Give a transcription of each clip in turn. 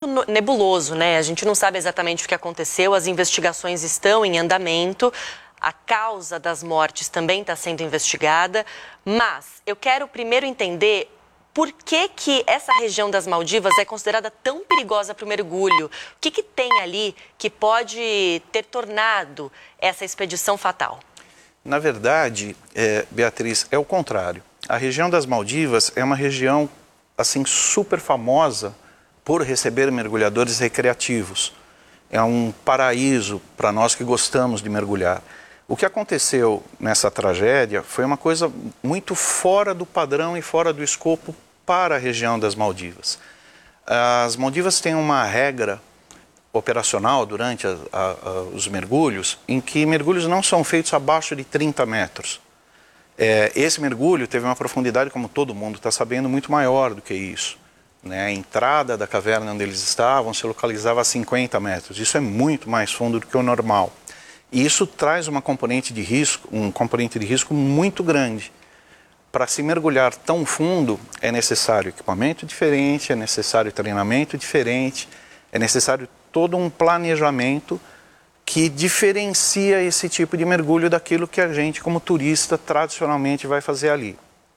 nebuloso, né? A gente não sabe exatamente o que aconteceu, as investigações estão em andamento, a causa das mortes também está sendo investigada, mas eu quero primeiro entender por que essa região das Maldivas é considerada tão perigosa para o mergulho. O que tem ali que pode ter tornado essa expedição fatal? Na verdade, Beatriz, é o contrário. A região das Maldivas é uma região assim super famosa por receber mergulhadores recreativos. É um paraíso para nós que gostamos de mergulhar. O que aconteceu nessa tragédia foi uma coisa muito fora do padrão e fora do escopo para a região das Maldivas. As Maldivas têm uma regra operacional durante os mergulhos, em que mergulhos não são feitos abaixo de 30 metros. Esse mergulho teve uma profundidade, como todo mundo está sabendo, muito maior do que isso. Né? A entrada da caverna onde eles estavam se localizava a 50 metros. Isso é muito mais fundo do que o normal. E isso traz um componente de risco muito grande. Para se mergulhar tão fundo, é necessário equipamento diferente, é necessário treinamento diferente, é necessário todo um planejamento que diferencia esse tipo de mergulho daquilo que a gente, como turista, tradicionalmente vai fazer ali.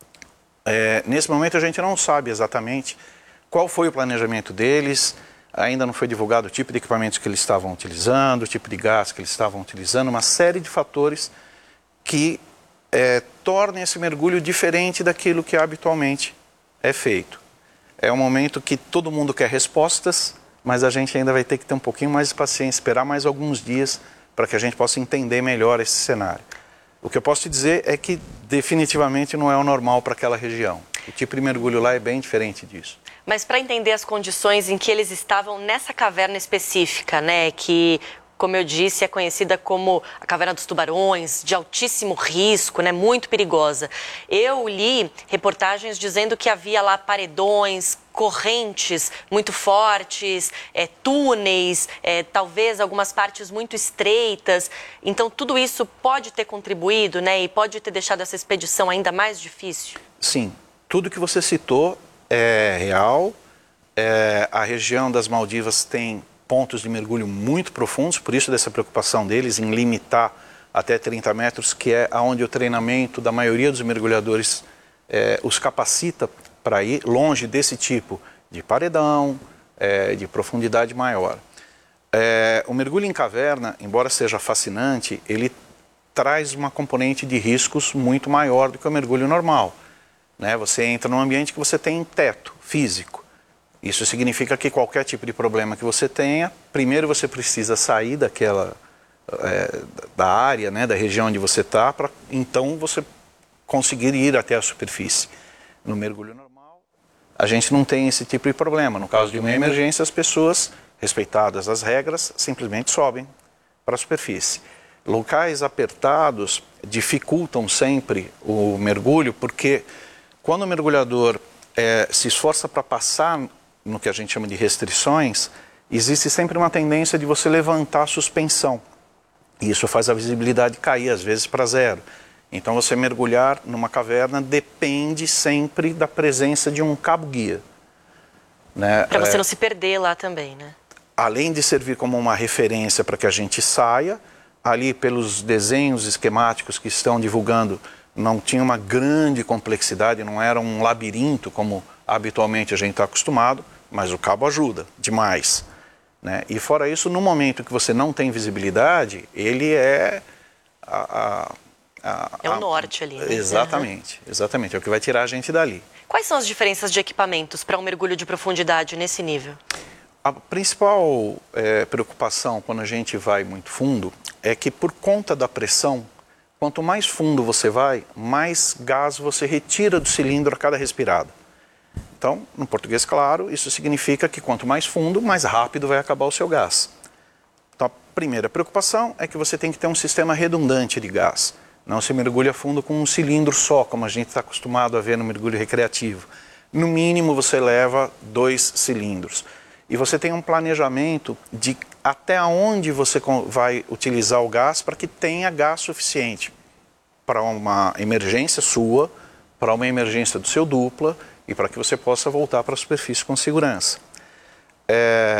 Nesse momento a gente não sabe exatamente qual foi o planejamento deles, ainda não foi divulgado o tipo de equipamentos que eles estavam utilizando, o tipo de gás que eles estavam utilizando, uma série de fatores que tornem esse mergulho diferente daquilo que habitualmente é feito. É um momento que todo mundo quer respostas, mas a gente ainda vai ter que ter um pouquinho mais de paciência, esperar mais alguns dias para que a gente possa entender melhor esse cenário. O que eu posso te dizer é que definitivamente não é o normal para aquela região. O tipo de mergulho lá é bem diferente disso. Mas para entender as condições em que eles estavam nessa caverna específica, né, que, como eu disse, é conhecida como a Caverna dos Tubarões, de altíssimo risco, né, muito perigosa. Eu li reportagens dizendo que havia lá paredões, correntes muito fortes, túneis, talvez algumas partes muito estreitas. Então, tudo isso pode ter contribuído, né, e pode ter deixado essa expedição ainda mais difícil? Sim, tudo que você citou é real. A região das Maldivas tem pontos de mergulho muito profundos, por isso dessa preocupação deles em limitar até 30 metros, que é onde o treinamento da maioria dos mergulhadores os capacita para ir longe desse tipo de paredão, de profundidade maior. O mergulho em caverna, embora seja fascinante, ele traz uma componente de riscos muito maior do que o mergulho normal. Né? Você entra num ambiente que você tem teto físico. Isso significa que qualquer tipo de problema que você tenha, primeiro você precisa sair da área, né, da região onde você está, para então você conseguir ir até a superfície. No mergulho normal, a gente não tem esse tipo de problema. No caso de uma emergência, as pessoas, respeitadas as regras, simplesmente sobem para a superfície. Locais apertados dificultam sempre o mergulho, porque quando o mergulhador se esforça para passar no que a gente chama de restrições, existe sempre uma tendência de você levantar a suspensão. E isso faz a visibilidade cair, às vezes, para zero. Então, você mergulhar numa caverna depende sempre da presença de um cabo-guia. Né? Para você não se perder lá também, né? Além de servir como uma referência para que a gente saia, ali pelos desenhos esquemáticos que estão divulgando, não tinha uma grande complexidade, não era um labirinto como habitualmente a gente está acostumado, mas o cabo ajuda demais. Né? E fora isso, no momento que você não tem visibilidade, ele é o norte ali, né? Exatamente, exatamente, é o que vai tirar a gente dali. Quais são as diferenças de equipamentos para um mergulho de profundidade nesse nível? A principal preocupação quando a gente vai muito fundo é que, por conta da pressão, quanto mais fundo você vai, mais gás você retira do cilindro a cada respirada. Então, no português claro, isso significa que quanto mais fundo, mais rápido vai acabar o seu gás. Então, a primeira preocupação é que você tem que ter um sistema redundante de gás. Não se mergulha fundo com um cilindro só, como a gente está acostumado a ver no mergulho recreativo. No mínimo, você leva 2 cilindros. E você tem um planejamento de até onde você vai utilizar o gás para que tenha gás suficiente para uma emergência sua, para uma emergência do seu dupla e para que você possa voltar para a superfície com segurança.